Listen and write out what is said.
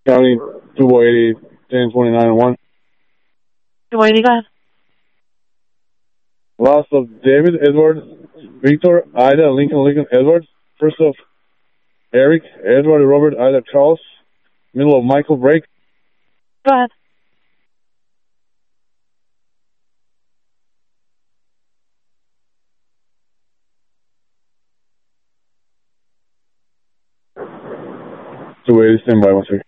County 280, 1029 and 1. 280, go ahead. Loss of David, Edward, Victor, Ida, Lincoln, Edward. First of Eric, Edward, Robert, Ida, Charles. Middle of Michael, break. Go ahead. Stand by 1 second.